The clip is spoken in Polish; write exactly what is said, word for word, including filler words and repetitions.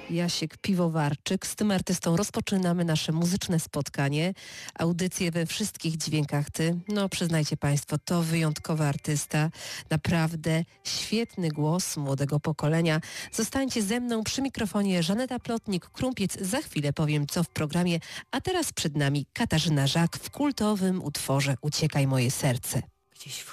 Jasiek Piwowarczyk. Z tym artystą rozpoczynamy nasze muzyczne spotkanie. Audycje we wszystkich dźwiękach ty. No przyznajcie Państwo, to wyjątkowy artysta. Naprawdę świetny głos młodego pokolenia. Zostańcie ze mną przy mikrofonie Żaneta Plotnik-Krumpiec. Za chwilę powiem co w programie. A teraz przed nami Katarzyna Żak w kultowym utworze Uciekaj moje serce. Gdzieś w